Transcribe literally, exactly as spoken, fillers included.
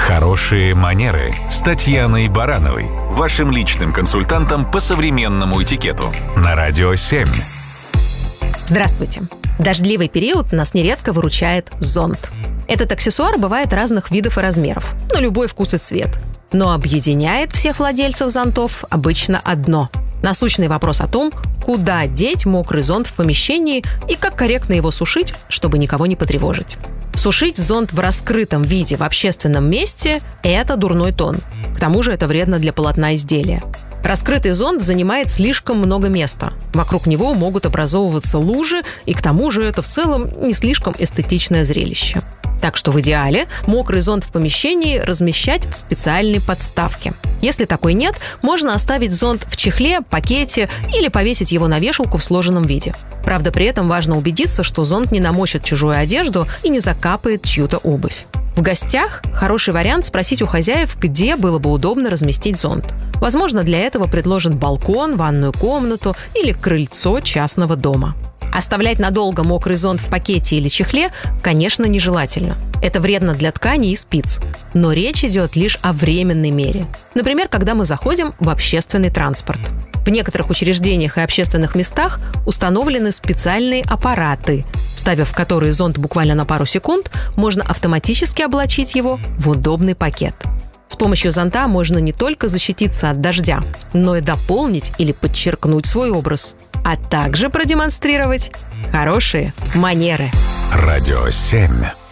Хорошие манеры с Татьяной Барановой, вашим личным консультантом по современному этикету на Радио семь. Здравствуйте. В дождливый период нас нередко выручает зонт. Этот аксессуар бывает разных видов и размеров, на любой вкус и цвет. Но объединяет всех владельцев зонтов обычно одно – насущный вопрос о том, куда деть мокрый зонт в помещении и как корректно его сушить, чтобы никого не потревожить. Сушить зонт в раскрытом виде в общественном месте – это дурной тон. К тому же это вредно для полотна изделия. Раскрытый зонт занимает слишком много места. Вокруг него могут образовываться лужи, и к тому же это в целом не слишком эстетичное зрелище. Так что в идеале мокрый зонт в помещении размещать в специальной подставке. Если такой нет, можно оставить зонт в чехле, пакете или повесить его на вешалку в сложенном виде. Правда, при этом важно убедиться, что зонт не намочит чужую одежду и не закапает чью-то обувь. В гостях хороший вариант спросить у хозяев, где было бы удобно разместить зонт. Возможно, для этого предложен балкон, ванную комнату или крыльцо частного дома. Оставлять надолго мокрый зонт в пакете или чехле, конечно, нежелательно. Это вредно для ткани и спиц. Но речь идет лишь о временной мере. Например, когда мы заходим в общественный транспорт. В некоторых учреждениях и общественных местах установлены специальные аппараты, вставив в которые зонт буквально на пару секунд, можно автоматически облачить его в удобный пакет. С помощью зонта можно не только защититься от дождя, но и дополнить или подчеркнуть свой образ, а также продемонстрировать хорошие манеры. Радио семь.